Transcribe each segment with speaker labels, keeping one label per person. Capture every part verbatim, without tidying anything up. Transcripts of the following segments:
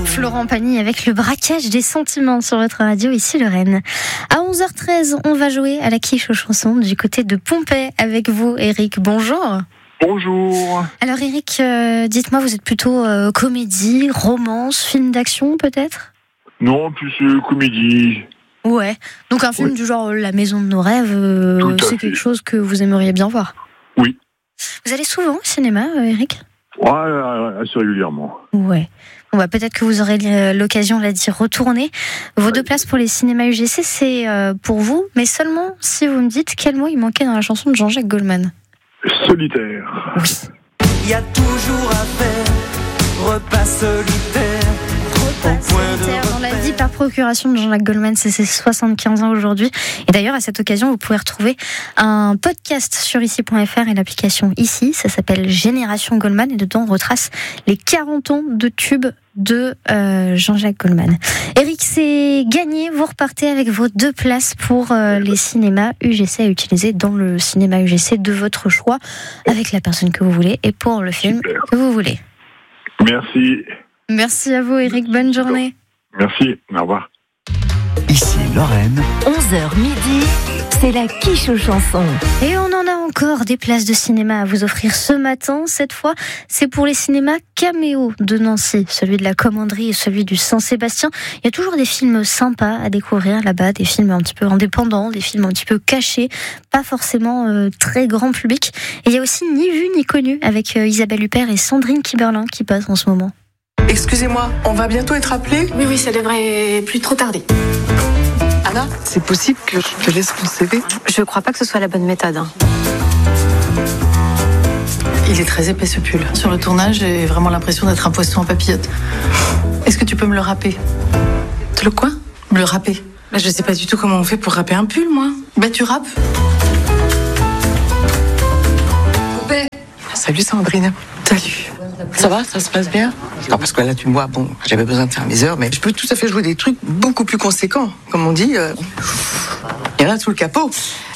Speaker 1: Florent Pagny avec le braquage des sentiments sur votre radio, ici Lorraine. À onze heures treize, on va jouer à la quiche aux chansons du côté de Pompey avec vous, Eric. Bonjour.
Speaker 2: Bonjour.
Speaker 1: Alors Eric, euh, dites-moi, vous êtes plutôt euh, comédie, romance, film d'action peut-être ?
Speaker 2: Non, plus euh, comédie.
Speaker 1: Ouais, donc un film
Speaker 2: Oui.
Speaker 1: du genre La Maison de nos rêves, euh,
Speaker 2: Tout à
Speaker 1: c'est
Speaker 2: fait.
Speaker 1: quelque chose que vous aimeriez bien voir.
Speaker 2: Oui.
Speaker 1: Vous allez souvent au cinéma, euh, Eric ?
Speaker 2: Ouais, euh, assez régulièrement.
Speaker 1: Ouais. Bon bah peut-être que vous aurez l'occasion là d'y retourner. Vos deux places pour les cinémas U G C, c'est euh, pour vous, mais seulement si vous me dites quel mot il manquait dans la chanson de Jean-Jacques Goldman.
Speaker 2: Solitaire.
Speaker 1: Oui.
Speaker 3: Il y a toujours à faire, repas solitaire.
Speaker 1: Repas solitaire dans la vie par procuration de Jean-Jacques Goldman, c'est ses soixante-quinze ans aujourd'hui. Et d'ailleurs, à cette occasion, vous pouvez retrouver un podcast sur ici point f r et l'application Ici. Ça s'appelle Génération Goldman et dedans, on retrace les quarante ans de tubes de euh, Jean-Jacques Goldman. Eric, c'est gagné. Vous repartez avec vos deux places pour euh, les cinémas U G C à utiliser dans le cinéma U G C de votre choix, avec la personne que vous voulez et pour le film
Speaker 2: Super.
Speaker 1: que vous voulez.
Speaker 2: Merci.
Speaker 1: Merci à vous, Eric. Bonne journée.
Speaker 2: Merci. Au revoir.
Speaker 4: Ici Lorraine.
Speaker 5: onze heures midi, c'est la quiche aux chansons.
Speaker 1: Et on en a encore des places de cinéma à vous offrir ce matin. Cette fois, c'est pour les cinémas Caméo de Nancy, celui de la Commanderie et celui du Saint-Sébastien. Il y a toujours des films sympas à découvrir là-bas, des films un petit peu indépendants, des films un petit peu cachés, pas forcément euh, très grand public. Et il y a aussi Ni vu ni connu avec euh, Isabelle Huppert et Sandrine Kiberlin qui passent en ce moment.
Speaker 6: Excusez-moi, on va bientôt être appelé ?
Speaker 7: Oui, oui, ça devrait plus trop tarder.
Speaker 6: Anna, c'est possible que je te laisse mon C V ?
Speaker 7: Je crois pas que ce soit la bonne méthode. Hein.
Speaker 6: Il est très épais ce pull. Sur le tournage, j'ai vraiment l'impression d'être un poisson en papillote. Est-ce que tu peux me le râper ? Le quoi ? Me le râper. Bah, je sais pas du tout comment on fait pour râper un pull, moi. Bah, tu râpes. Coupé. Salut Sandrine. Salut. Ça va, ça se passe bien ? Non, parce que là, tu me vois, bon, j'avais besoin de faire mes heures, mais je peux tout à fait jouer des trucs beaucoup plus conséquents. Comme on dit, euh, il y en a sous le capot.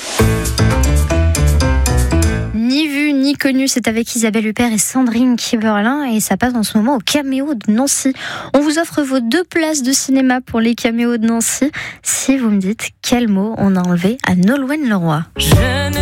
Speaker 1: Ni vu ni connu, c'est avec Isabelle Huppert et Sandrine Kiberlin et ça passe en ce moment au Caméo de Nancy. On vous offre vos deux places de cinéma pour les Caméos de Nancy si vous me dites quel mot on a enlevé à Nolwenn Leroy.
Speaker 3: Je ne